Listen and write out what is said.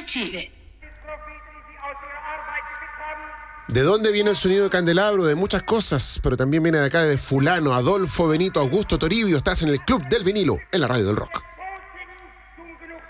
de Chile. ¿De dónde viene el sonido de candelabro? De muchas cosas, pero también viene de acá de fulano, Adolfo Benito Augusto Toribio. Estás en el Club del Vinilo, en la Radio del Rock.